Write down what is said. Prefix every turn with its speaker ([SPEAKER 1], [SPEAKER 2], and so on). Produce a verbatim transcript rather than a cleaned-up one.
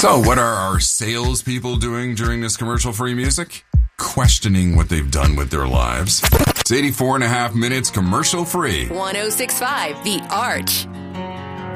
[SPEAKER 1] So, what are our salespeople doing during this commercial-free music? Questioning what they've done with their lives. It's eighty-four and a half minutes commercial-free.
[SPEAKER 2] one oh six point five The Arch.